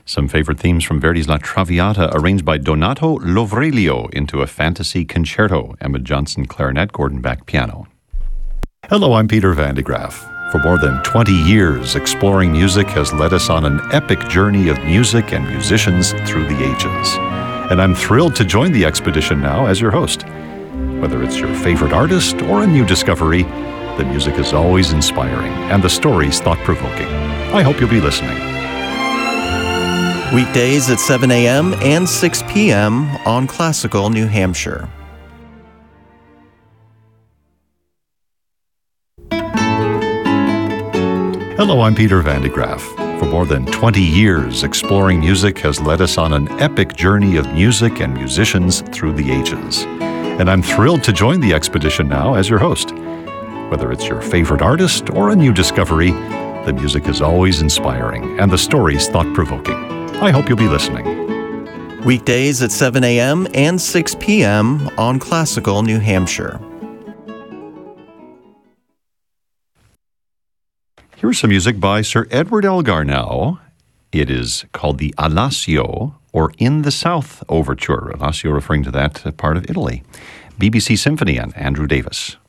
Some favorite themes from Verdi's La Traviata, arranged by Donato Lovrelio into a fantasy concerto. Emma Johnson, clarinet, Gordon Beck, piano. Hello, I'm Peter Van de Graaff. For more than 20 years, Exploring Music has led us on an epic journey of music and musicians through the ages. And I'm thrilled to join the expedition now as your host. Whether it's your favorite artist or a new discovery, the music is always inspiring and the stories thought-provoking. I hope you'll be listening. Weekdays at 7 a.m. and 6 p.m. on Classical New Hampshire. Hello, I'm Peter Van de Graaff. For more than 20 years, Exploring Music has led us on an epic journey of music and musicians through the ages. And I'm thrilled to join the expedition now as your host. Whether it's your favorite artist or a new discovery, the music is always inspiring and the stories thought-provoking. I hope you'll be listening. Weekdays at 7 a.m. and 6 p.m. on Classical New Hampshire. Here's some music by Sir Edward Elgar now. It is called the Alassio, or In the South Overture. Alassio referring to that part of Italy. BBC Symphony and Andrew Davis.